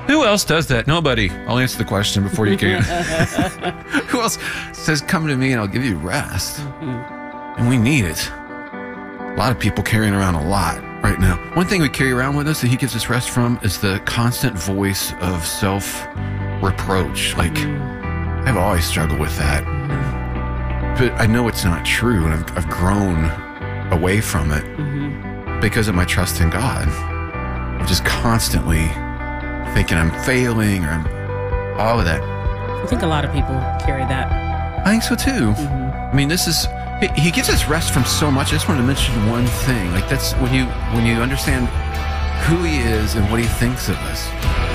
Who else does that? Nobody. I'll answer the question before you can. Who else says, come to me and I'll give you rest? And we need it. A lot of people carrying around a lot right now. One thing we carry around with us that he gives us rest from is the constant voice of self-reproach. Like, I've always struggled with that. But I know it's not true, and I've grown away from it because of my trust in God. I'm just constantly thinking I'm failing, or I'm all of that. I think a lot of people carry that. I think so too. I mean, he gives us rest from so much. I just wanted to mention one thing. Like, that's when you understand who he is and what he thinks of us.